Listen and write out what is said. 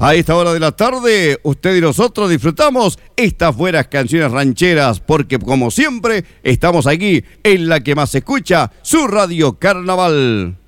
A esta hora de la tarde, usted y nosotros disfrutamos estas buenas canciones rancheras, porque como siempre, estamos aquí en la que más se escucha, su Radio Carnaval.